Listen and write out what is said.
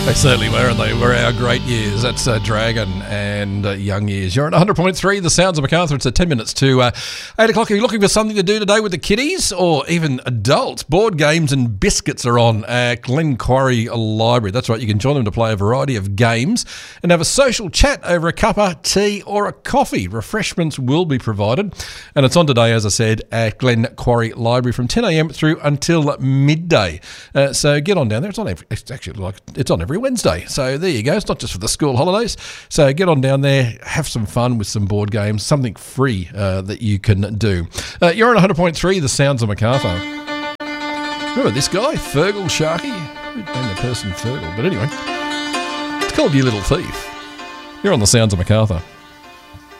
They certainly were, and they were our great years. That's Dragon and Young Years. You're at 100.3, the Sounds of Macarthur. It's 10 minutes to 8 o'clock. Are you looking for something to do today with the kiddies or even adults? Board games and biscuits are on at Glen Quarry Library. That's right, you can join them to play a variety of games and have a social chat over a cuppa, tea or a coffee. Refreshments will be provided, and it's on today, as I said, at Glen Quarry Library from 10 a.m. through until midday. So get on down there. It's on every Wednesday. So there you go. It's not just for the school holidays. So get on down there, have some fun with some board games, something free that you can do. You're on 100.3, the Sounds of Macarthur. Remember this guy, Fergal Sharkey? Who'd name the person Fergal? But anyway, it's called You Little Thief. You're on the Sounds of Macarthur.